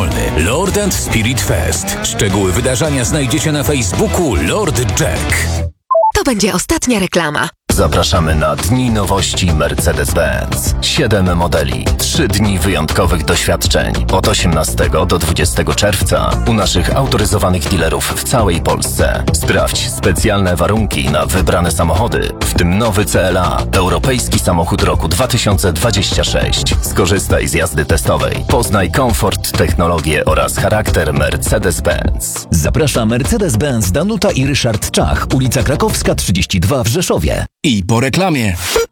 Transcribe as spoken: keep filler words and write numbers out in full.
szkolny Lord and Spirit Fest. Szczegóły wydarzenia znajdziecie na Facebooku Lord Jack. To będzie ostatnia reklama. Zapraszamy na Dni Nowości Mercedes-Benz. Siedem modeli, trzy dni wyjątkowych doświadczeń. Od osiemnastego do dwudziestego czerwca u naszych autoryzowanych dealerów w całej Polsce. Sprawdź specjalne warunki na wybrane samochody, w tym nowy C L A, europejski samochód roku dwa tysiące dwudziesty szósty. Skorzystaj z jazdy testowej. Poznaj komfort, technologię oraz charakter Mercedes-Benz. Zaprasza Mercedes-Benz Danuta i Ryszard Czach, ulica Krakowska trzydzieści dwa w Rzeszowie. I po reklamie.